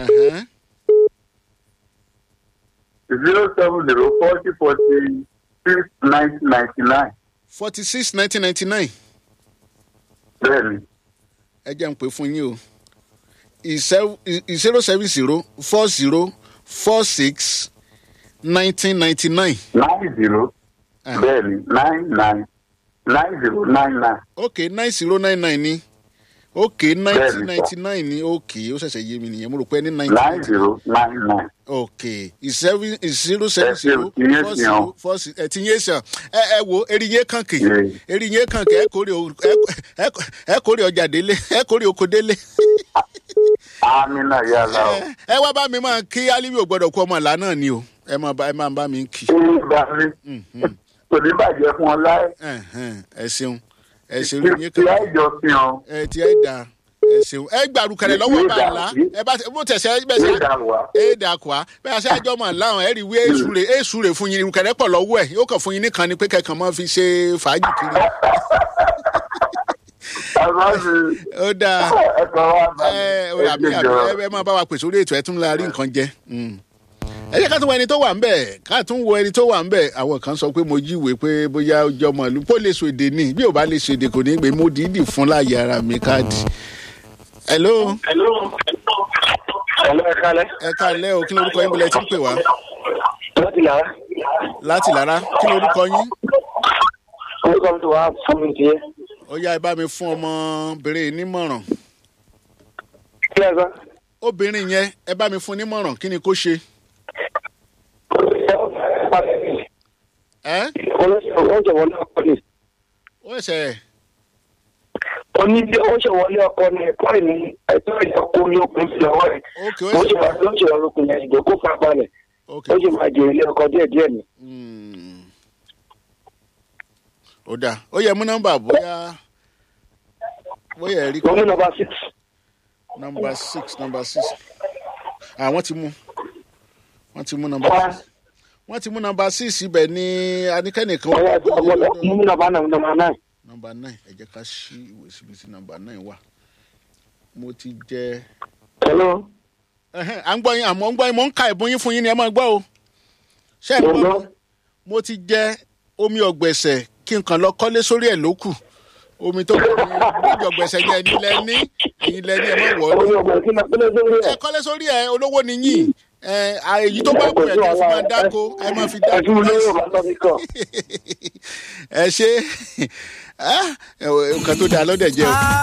Uh-huh. 070 40 46 1999. 46 1999. Bẹ́ẹ̀ni. Ẹ jẹ́ n pè fún yín o. 070 40 46 1999. 90. Bẹ́ẹ̀ni 99 9099. Okay, 9099 ni. Okay, 1999 ni. Okay, ó ṣẹ̀ṣẹ̀ yé mi nìyẹn. Mo rò pé ní 9099. Okay, 070 40 ti yé sàn. Ẹ wo erinye kanke. Erinye kanke ẹ kórè ọjà délé, ẹ kórè oko délé. Amina yàrá o. Ẹ wá bá mi máa kí Alibi ò gbọ́dọ̀ kú ọmọ ìlà náà ni o. Ẹ máa bá mi kí. Kò ní bàjẹ́ fún ọ láì. Ẹ ṣeun. Ẹ ṣeun erinye kanke. Tí a jọ fi hàn. Ti ẹ dà. Ẹ ṣeun. Ẹ gbàrú kẹrẹ lọ́wọ́ bá ńlá. Ẹ bá bó tẹ̀sẹ̀ bẹ́ẹ̀ ṣe. Ẹ dà kwa. Bẹ́ẹ̀ ṣe àjọ mọ̀ láwọn ẹ rí wí èṣù rè fún yín. Irukẹrẹ pọ̀ lọ́wọ́ ẹ̀. Yóò kàn fún yín nìkan ni pé kẹ̀kàn máa fi ṣe fàájì kiri. Ó dáa. Ẹ máa bá wa pèsè orí ètò ẹ tún la rí nǹkan jẹ. Ẹ jẹ́ ká tún wo ẹni tó wà ń bẹ̀. Ká tún wo ẹni tó wà ń bẹ̀. Àwọn kan sọ pé mo jíwèé pé bóyá ọjọ́ mọ̀ lù pó lè so èdè ni. Bí ò bá lè so èdè kò ní gbé mo dìídì fún láàyè ara mi káàdì. Hello. Hello, ẹ kálẹ́. Ẹ kálẹ́ o, kí lorúkọ yín bọ́lẹ̀ tí ń pè wá? Láti Lára. Láti Lára, kí lorúkọ yín? Orúkọ mi ti wá fún mi tiẹ̀. Ó yá ẹ bá mi fún ọmọbìnrin nímọ̀ràn. Kí ẹ sọ? Obìnrin yẹn ẹ bá mi fún nímọ̀ràn kí ni kó ṣe? Oúnjẹ wọlé ọkọ ni. Ó ṣe. Oníbi oúnjẹ wọlé ọkọ ni ẹ̀kọ́ ìní ẹ̀tọ́ ìjọkọ ní okùn sí ọwọ́ rẹ̀. Oúnjẹ wọlé ọkọ ni ẹ̀jẹ̀ kó fapá rẹ̀. Oúnjẹ máa jẹ ilé ọkọ díẹ̀díẹ̀ ni. Ó dáa. Ó yẹ mú nọ́mbà bóyá ẹ̀rí kan. Wọ́n mú nọ́mbà 6. Nọ́mbà 6. Wọ́n ti mú nọ́mbà 6. Wọ́n ti mú nọ́mbà 6 ibẹ̀ ní anikẹ́nìkan. Mú nọ́mbà 9. Nọ́mbà 9 ẹ jẹ́ ká ṣí ìwé síbi tí nọ́mbà 9 wà. Mo ti jẹ. Hello. À ń gbọ́ yín àmọ́ ń gbọ́ yín mo ń ka ìbọn yín fún yín ni ẹ máa gbọ́ o. Ṣé ẹ gbọ́? Mo ti jẹ omi ọ̀gbẹ̀sẹ̀ kí n kàn lọ kọ́lé sórí ẹ̀ lókù. Omi tó kọ́ ní ọ̀gbẹ̀sẹ̀ yẹn ẹ̀yin lẹ́ni ẹ má wọ̀ ọ́. Ẹ kọ́lé sórí ẹ̀ olówó ni yín. Èyí tó bá kù ẹ̀ kẹ́ fi máa dáko ẹ máa fi dáko. Ẹ ṣe nǹkan tó dáa lọ́dẹ̀ jẹ́ o.